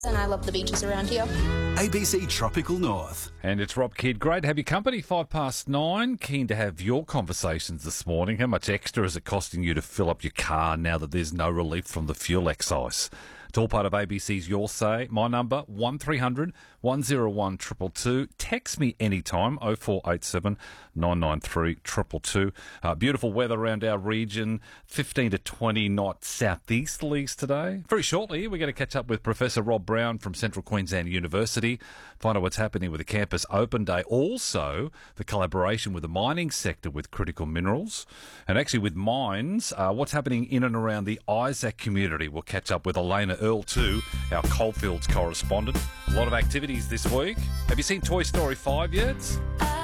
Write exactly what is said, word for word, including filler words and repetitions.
And I love the beaches around here. A B C Tropical North. And it's Rob Kidd. Great to have your company. Five past nine. Keen to have your conversations this morning. How much extra is it costing you to fill up your car now that there's no relief from the fuel excise? It's all part of A B C's Your Say. My number, one three hundred one oh one two two two. Text me anytime, oh four eight seven nine nine three two two two. Uh, beautiful weather around our region, fifteen to twenty knot southeasterlies today. Very shortly, we're going to catch up with Professor Rob Brown from Central Queensland University, find out what's happening with the Campus Open Day, also the collaboration with the mining sector with critical minerals, and actually with mines, uh, what's happening in and around the Isaac community. We'll catch up with Elena Earl too, our Coalfields correspondent. A lot of activities this week. Have you seen Toy Story five yet?